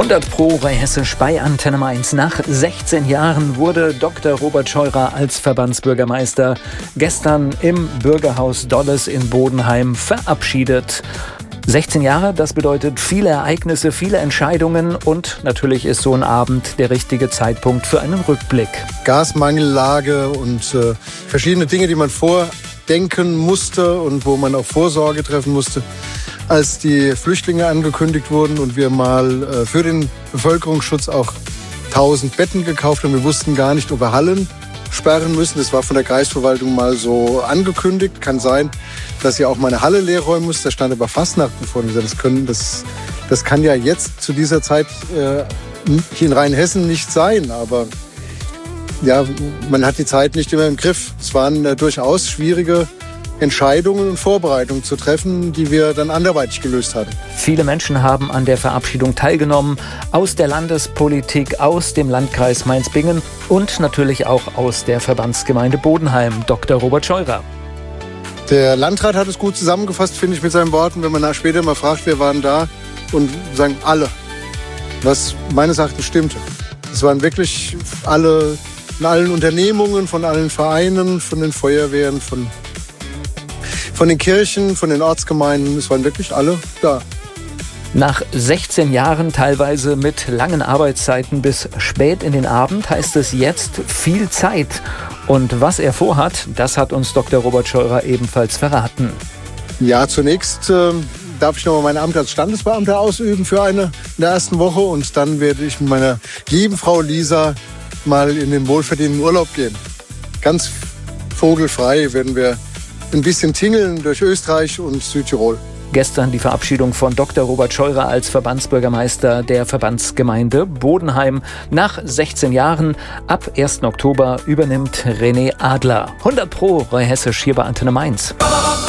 100 Pro bei Hessisch bei Antenne Mainz. Nach 16 Jahren wurde Dr. Robert Scheurer als Verbandsbürgermeister gestern im Bürgerhaus Dolles in Bodenheim verabschiedet. 16 Jahre, das bedeutet viele Ereignisse, viele Entscheidungen und natürlich ist so ein Abend der richtige Zeitpunkt für einen Rückblick. Gasmangellage und verschiedene Dinge, die man vordenken musste und wo man auch Vorsorge treffen musste. Als die Flüchtlinge angekündigt wurden und wir mal für den Bevölkerungsschutz auch 1000 Betten gekauft haben. Wir wussten gar nicht, ob wir Hallen sperren müssen. Das war von der Kreisverwaltung mal so angekündigt. Kann sein, dass ihr auch mal eine Halle leer räumen müsst. Da stand aber Fastnachten vor. Das kann ja jetzt zu dieser Zeit hier in Rheinhessen nicht sein. Aber ja, man hat die Zeit nicht immer im Griff. Es waren durchaus schwierige Entscheidungen und Vorbereitungen zu treffen, die wir dann anderweitig gelöst hatten. Viele Menschen haben an der Verabschiedung teilgenommen, aus der Landespolitik, aus dem Landkreis Mainz-Bingen und natürlich auch aus der Verbandsgemeinde Bodenheim, Dr. Robert Scheurer. Der Landrat hat es gut zusammengefasst, finde ich, mit seinen Worten, wenn man später mal fragt, wer waren da und sagen alle, was meines Erachtens stimmte. Es waren wirklich alle, in allen Unternehmungen, von allen Vereinen, von den Feuerwehren, von den Kirchen, von den Ortsgemeinden, es waren wirklich alle da. Nach 16 Jahren, teilweise mit langen Arbeitszeiten bis spät in den Abend, heißt es jetzt viel Zeit. Und was er vorhat, das hat uns Dr. Robert Scheurer ebenfalls verraten. Ja, zunächst darf ich noch mal mein Amt als Standesbeamter ausüben in der ersten Woche. Und dann werde ich mit meiner lieben Frau Lisa mal in den wohlverdienten Urlaub gehen. Ganz vogelfrei werden wir ein bisschen tingeln durch Österreich und Südtirol. Gestern die Verabschiedung von Dr. Robert Scheurer als Verbandsbürgermeister der Verbandsgemeinde Bodenheim. Nach 16 Jahren, ab 1. Oktober, übernimmt René Adler. 100 Pro, Hessisch hier bei Antenne Mainz.